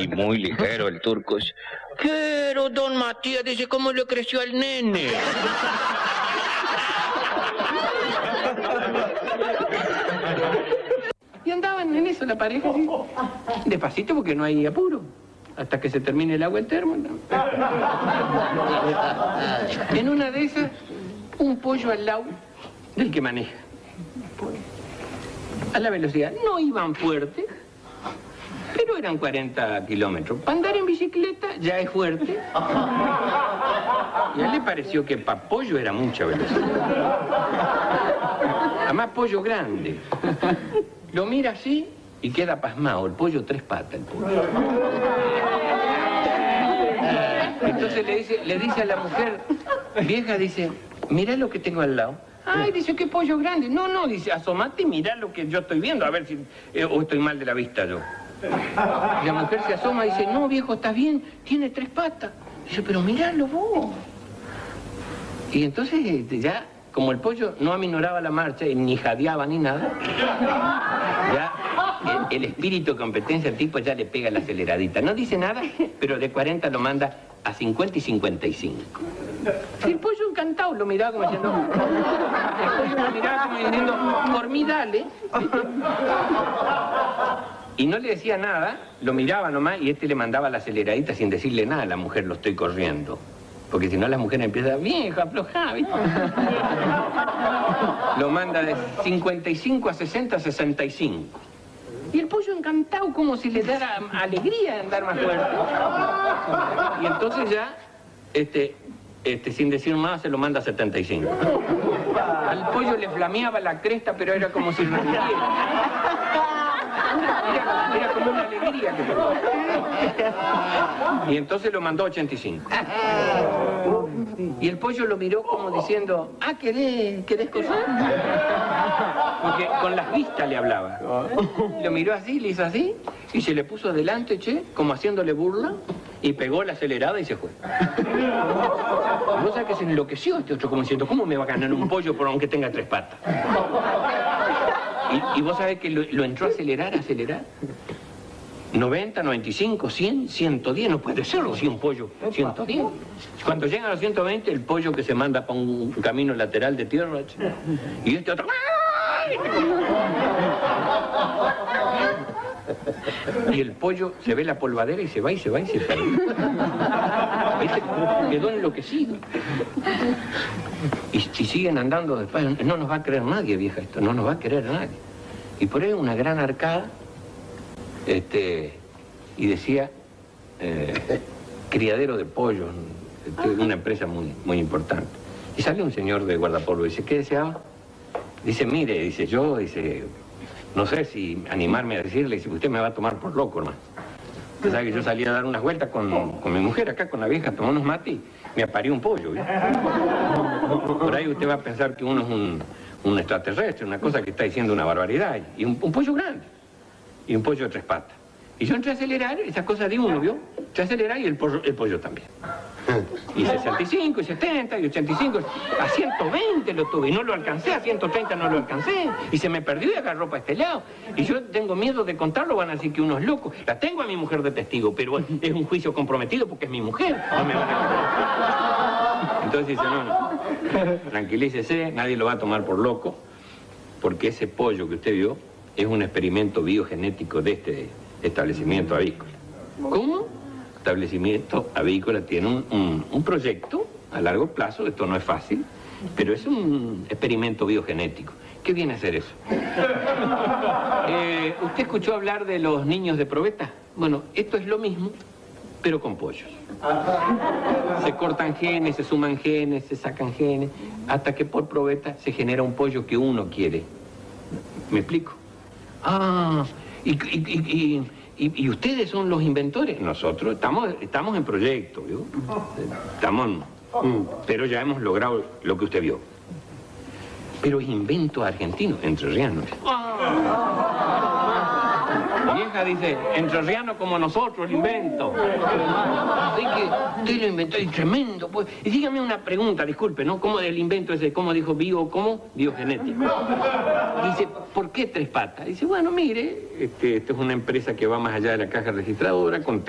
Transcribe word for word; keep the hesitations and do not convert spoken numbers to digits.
y muy ligero el turco. Pero don Matías, dice, ¿cómo le creció al nene? Y andaban en eso la pareja, así, despacito porque no hay apuro, hasta que se termine el agua el termo. ¿No? En una de esas, un pollo al lado del que maneja. A la velocidad. No iban fuerte, pero eran cuarenta kilómetros. Para andar en bicicleta ya es fuerte. Y a él le pareció que para pollo era mucha velocidad. Además, pollo grande. Lo mira así y queda pasmado. El pollo tres patas, el pollo. Entonces le dice, le dice a la mujer, vieja, dice, mira lo que tengo al lado. Ay, dice, qué pollo grande. No, no, dice, asomate y mirá lo que yo estoy viendo, a ver si eh, o estoy mal de la vista yo. Y la mujer se asoma y dice, no, viejo, estás bien, tiene tres patas. Dice, pero miralo vos. Y entonces este, ya, como el pollo no aminoraba la marcha, y ni jadeaba ni nada, ya el, el espíritu de competencia al tipo ya le pega la aceleradita. No dice nada, pero de cuarenta lo manda a cincuenta y cincuenta y cinco. El pollo encantado lo miraba como diciendo... El pollo lo miraba como diciendo, por mí dale. Y no le decía nada, lo miraba nomás y este le mandaba la aceleradita sin decirle nada a la mujer, lo estoy corriendo. Porque si no la mujer empieza, vieja, aflojá, ¿viste? Lo manda de cincuenta y cinco a sesenta a sesenta y cinco. Y el pollo encantado como si le diera alegría de andar más fuerte. Y entonces ya, este, este, sin decir más, se lo manda a setenta y cinco. Al pollo le flameaba la cresta, pero era como si reviviera. Era, era como una alegría que tenía. Y entonces lo mandó a ochenta y cinco. Y el pollo lo miró como diciendo, ah, ¿querés, querés cosar? Porque con las vistas le hablaba. Lo miró así, le hizo así, y se le puso adelante, che, como haciéndole burla, y pegó la acelerada y se fue. Y vos sabés que se enloqueció este otro como diciendo, ¿cómo me va a ganar un pollo por aunque tenga tres patas? Y, y vos sabés que lo, lo entró a acelerar, a acelerar. noventa, noventa y cinco, cien, ciento diez, no puede serlo, si un pollo, ciento diez. Cuando llegan a los ciento veinte, el pollo que se manda para un camino lateral de tierra, y este otro... Y el pollo se ve la polvadera y se va y se va y se pierde. ¿Viste? Quedó enloquecido. Y si siguen andando después, no nos va a creer nadie, vieja, esto, no nos va a creer nadie. Y por ahí una gran arcada, este, y decía, eh, criadero de pollo, este, una empresa muy, muy importante. Y sale un señor de guardapolvo y dice, ¿qué deseaba? Dice, mire, dice, yo, dice, no sé si animarme a decirle, dice, usted me va a tomar por loco, hermano. Usted sabe que yo salí a dar unas vueltas con, con mi mujer acá, con la vieja, tomó unos mates y me aparió un pollo, ¿viste? Por ahí usted va a pensar que uno es un, un extraterrestre, una cosa que está diciendo una barbaridad. Y un, un pollo grande, y un pollo de tres patas. Y yo entré a acelerar, esas cosas de uno, ¿vio? Entré a acelerar y el pollo, el pollo también. Y sesenta y cinco, y setenta, y ochenta y cinco, a ciento veinte lo tuve, y no lo alcancé, a ciento treinta no lo alcancé, y se me perdió y agarró para este lado. Y yo tengo miedo de contarlo, van a decir que uno es loco. La tengo a mi mujer de testigo, pero es un juicio comprometido porque es mi mujer. No me van a... Entonces dice, no, no, tranquilícese, nadie lo va a tomar por loco, porque ese pollo que usted vio es un experimento biogenético de este establecimiento avícola. ¿Cómo? Establecimiento avícola tiene un, un, un proyecto a largo plazo, esto no es fácil, pero es un experimento biogenético. ¿Qué viene a hacer eso? Eh, ¿Usted escuchó hablar de los niños de probeta? Bueno, esto es lo mismo, pero con pollos. Se cortan genes, se suman genes, se sacan genes, hasta que por probeta se genera un pollo que uno quiere. ¿Me explico? Ah, y... y, y, y ¿Y, ¿Y ustedes son los inventores? Nosotros estamos, estamos en proyecto, ¿vio? Estamos, mm, pero ya hemos logrado lo que usted vio. Pero es invento argentino, entrerriano. La vieja dice, entrerriano como nosotros, el invento. Así que usted lo inventó, y tremendo. Pues. Y dígame una pregunta, disculpe, ¿no? ¿Cómo del invento ese? ¿Cómo dijo bio? ¿Cómo? Biogenético. Dice, ¿por qué tres patas? Dice, bueno, mire, este, esto es una empresa que va más allá de la caja registradora, con